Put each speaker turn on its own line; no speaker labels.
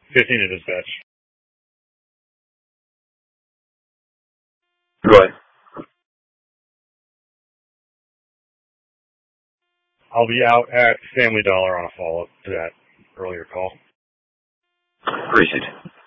15 to dispatch.
Go ahead.
I'll be out at Family Dollar on a follow-up to that earlier call.
Appreciate it.